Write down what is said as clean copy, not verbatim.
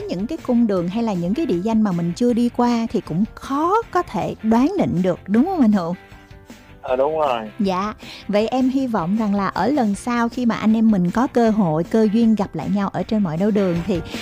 những cái cung đường hay là những cái địa danh mà mình chưa đi qua thì cũng khó có thể đoán định được, đúng không anh Hữu? Đúng rồi. Dạ, vậy em hy vọng rằng là ở lần sau khi mà anh em mình có cơ hội, cơ duyên gặp lại nhau ở trên mọi nẻo đường thì